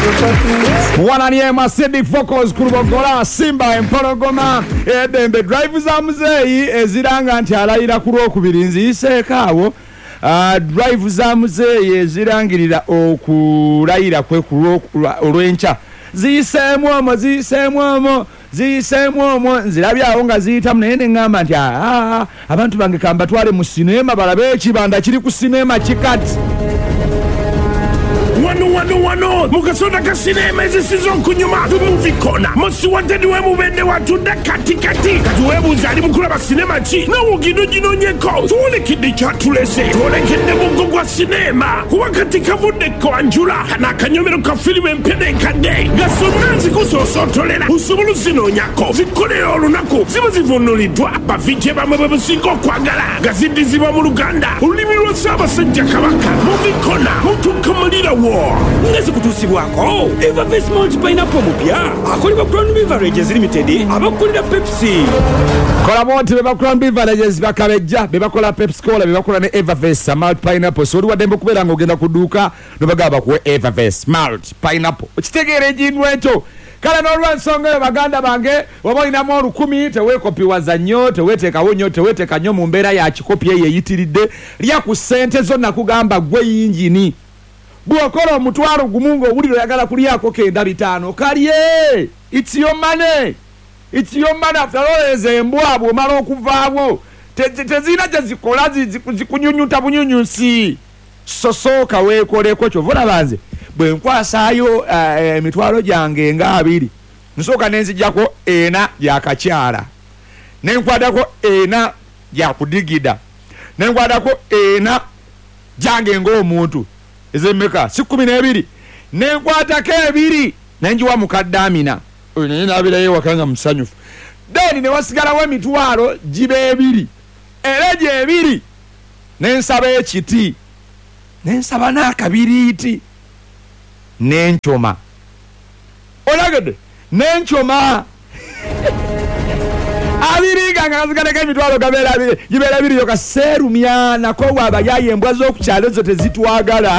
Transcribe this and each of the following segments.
Wananie Masidi Focus Kurubogola Simba Empologoma Edembe drive za muzeyi eziranga nti alayira ku Lwokubiri nziyisekawo drive za muzeyi ezirangirira okulayira kwe ku Olwenca ziyiseemu nzirabyawo nga ziyita munene ngamba nti abantu bange kamba twale mu sinema balabe ekibanda kiri ku sinema kikati wano mukasonda ka sinema ezisizo okunyuma tumuvikona musi watedi wemubende watunda katikati katuwebuuza ali mukulaba sinema ki nawugino ginonyeko tuwulekidde kyatulese tuwolekedde mugo gwa sinema kuba kati kavuddeko anjula n'akanyomero ka firimu empene enkadde nga sonna nzikusosootolera usobola zinonyako zikolera olunaku ziba zivunuliddwa bavije bamwe bwe businga okwagala nga ziddizibwa mu Luganda olulimi lwa Ssaabasajja Kabaka muvikona mutuuka mulira wo ngezi kutusibwako Evervest Malt Pineapple mupya akolebwa Crown Beverages Limited abakulira Pepsi kola bonti beba Crown Beverages bakabejja bebakola Pepsi Cola bebakola ne Evervest Malt Pineapple so wadde mbokubera ngo ogenda kuduuka nobagaba ku Evervest Malt Pineapple okitegeera ekintu ekyo kala n'olwensonga eyo baganda bange waba olinamu 10 teweekopiwaza nnyo teweeteekawo nnyo teweeteeka nnyo mu mbeera ya kikopi eyo eyitiridde lya ku ssente zo nakugamba gwe yingini bw'okola omutwalo gumu ng'owulira oyagala kulyako kenda 5 kalye it's your money after all ezo embwa bw'omala okuvaawo tezirina kye zikola zikunyunyuta bunyunyusi sosooka weekoleko kyova olaba nze bwe nkwasaayo emitwalo gyange nga 2 nsooka nenzijjako 4 gyakakyala nenkwatako 4 gyakudigida nenkwatako 4 gyange ng'omuntu ezemeka si 12 nenkwatako 2 nenjiwa mukadde Amina oyo naye nabirayo wakanga musanyufu then ne wasigalawo emitwalo gibe 2 era gye 2 nensaba ekiti nensaba n'akabiriiti nenchoma olagede nenchoma abiriga nga zigaleka emitwalo gabeera gibeera 2 yoka serumya nako waba yayembwa z'okukyalo zo tezitwagala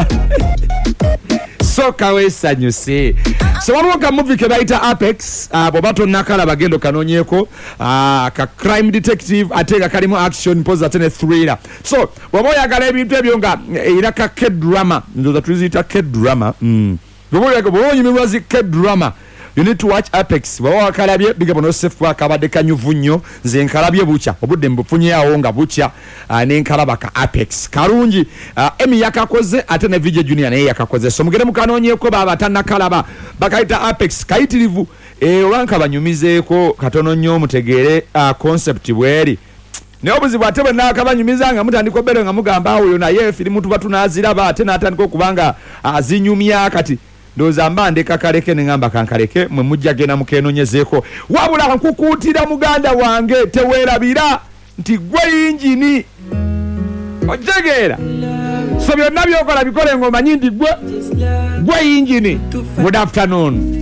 soka wesanyuse so waliwo ka movie ke bayita Apex bw'oba tonnakala bagendo kanoonyeko ka crime detective ate nga kalimu action pose ate ne thriller so bw'oba oyagala ebintu ebyo nga era ka K-drama ndoza tuziyita K-drama bw'oba onyumirwa zi K-drama you need to watch Apex bw'oba wakalabye bigabo nosefu akabadde kanyuvu nnyo nze nkalabye bukya obudde mbufunyeawo nga bukya nenkalaba ka Apex kalungi Emi yakakoze ate ne Vijay Junior naye yakakoze so mugere mukanoonyeko baba tannakalaba bakayita Apex kayitirivu olanka banyumizeeko katono nnyo mutegeere concept bweri naye obuzibu ate bwe naakabanyumiza nga mutandika obere nga mugamba oyo naye firimu tuba tunaaziraba ate n'atandika okubanga azinyumya kati ndoza mbandeka kaleke nengamba kankaleke mwe mujja gena mukenonyezeeko wabula nkukuutira muganda wange teweerabira nti gwe yingini otegeera so byonna byokola bikole ng'omanyi nti gwe yingini good afternoon